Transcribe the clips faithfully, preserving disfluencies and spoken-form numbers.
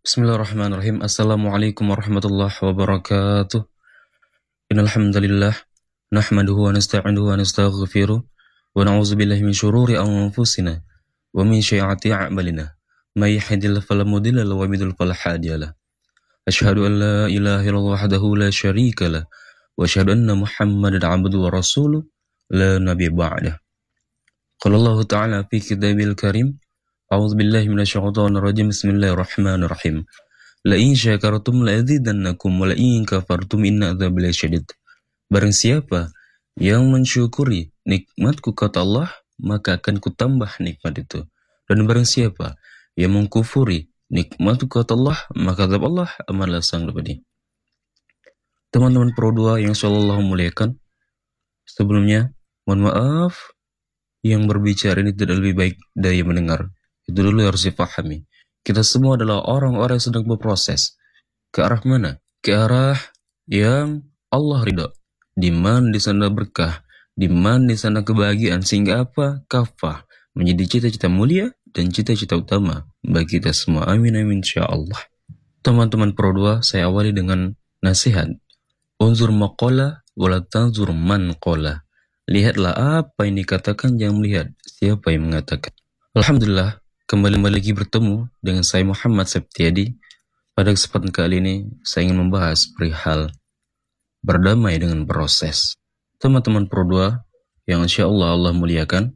Bismillahirrahmanirrahim. Assalamualaikum warahmatullahi wabarakatuh. Innal hamdalillah nahmaduhu wa nasta'inuhu wa nastaghfiruh wa na'udzu billahi min shururi anfusina wa min sayyiati a'malina. May yahdihillahu fala mudilla lahu wa may yudlil fala hadiya lahu. Asyhadu an la ilaha illallah wahdahu la syarika lahu wa asyhadu anna Muhammadan 'abduhu wa rasuluh la nabiyya ba'dahu. Qala Allah ta'ala fi kitabil karim. A'udzu billahi minasyaitonir rajim. Bismillahirrahmanirrahim. La in syakartum la azidannakum wa la in kafartum inna adzabi lasyadid. Barang siapa yang mensyukuri nikmatku kata Allah, maka akan kutambah nikmat itu. Dan barang siapa yang mengkufuri nikmatku kata Allah, maka azab Allah amatlah sangat pedih. Teman-teman Pro dua yang sallallahu muliakan, sebelumnya mohon maaf yang berbicara ini tidak lebih baik dari yang mendengar. Itu dulu harus dipahami. Kita semua adalah orang-orang yang sedang berproses. Ke arah mana? Ke arah yang Allah ridha. Di mana di sana berkah, di mana di sana kebahagiaan, sehingga apa? Kafah menjadi cita-cita mulia dan cita-cita utama bagi kita semua. Amin amin insyaallah. Teman-teman Pro dua, saya awali dengan nasihat. Unzur maqala wala tanzur man qala. Lihatlah apa yang dikatakan, jangan melihat siapa yang mengatakan. Alhamdulillah, kembali lagi bertemu dengan saya Muhammad Septiadi. Pada kesempatan kali ini saya ingin membahas perihal berdamai dengan proses. Teman-teman Pro dua yang insya Allah Allah muliakan,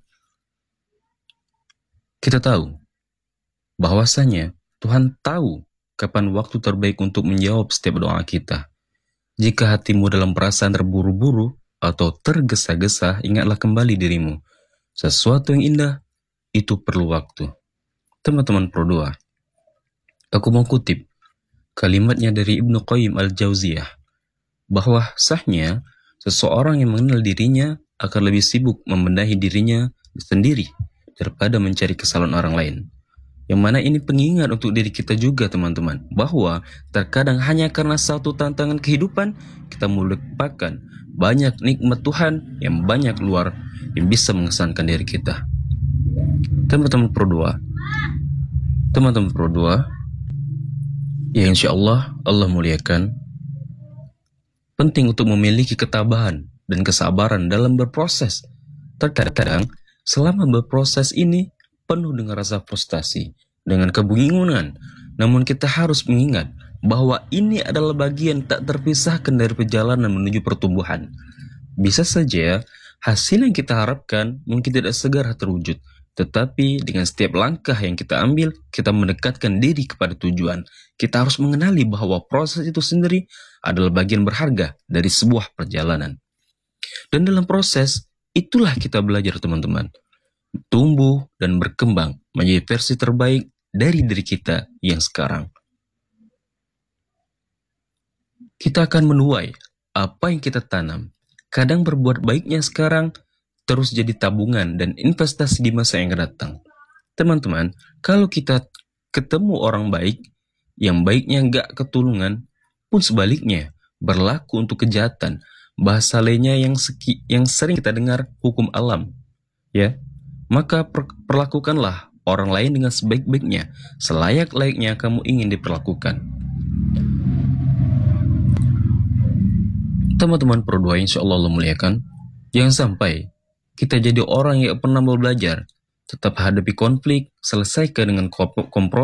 kita tahu bahwasanya Tuhan tahu kapan waktu terbaik untuk menjawab setiap doa kita. Jika hatimu dalam perasaan terburu-buru atau tergesa-gesa, ingatlah kembali dirimu. Sesuatu yang indah itu perlu waktu. Teman-teman Pro dua, aku mau kutip kalimatnya dari Ibnu Qayyim al-Jauziyah, bahwa sahnya seseorang yang mengenal dirinya akan lebih sibuk membenahi dirinya sendiri daripada mencari kesalahan orang lain. Yang mana ini pengingat untuk diri kita juga, teman-teman, bahwa terkadang hanya karena satu tantangan kehidupan kita melupakan banyak nikmat Tuhan yang banyak luar yang bisa mengesankan diri kita. Teman-teman Pro dua, teman-teman Pro dua, ya insya Allah Allah muliakan, penting untuk memiliki ketabahan dan kesabaran dalam berproses. Terkadang selama berproses ini penuh dengan rasa frustasi, dengan kebingungan, namun kita harus mengingat bahwa ini adalah bagian tak terpisahkan dari perjalanan menuju pertumbuhan. Bisa saja hasil yang kita harapkan mungkin tidak segera terwujud, tetapi dengan setiap langkah yang kita ambil, kita mendekatkan diri kepada tujuan. Kita harus mengenali bahwa proses itu sendiri adalah bagian berharga dari sebuah perjalanan. Dan dalam proses, itulah kita belajar, teman-teman. Tumbuh dan berkembang menjadi versi terbaik dari diri kita yang sekarang. Kita akan menuai apa yang kita tanam. Kadang berbuat baiknya sekarang terus jadi tabungan dan investasi di masa yang akan datang. Teman-teman, kalau kita ketemu orang baik, yang baiknya nggak ketulungan, pun sebaliknya berlaku untuk kejahatan. Bahasa lainnya yang, seki, yang sering kita dengar, hukum alam. Ya, maka per, perlakukanlah orang lain dengan sebaik-baiknya, selayak-layaknya kamu ingin diperlakukan. Teman-teman Pro dua, insya Allah Allah muliakan, jangan sampai kita jadi orang yang pernah mau belajar, tetap hadapi konflik, selesaikan dengan kompromi.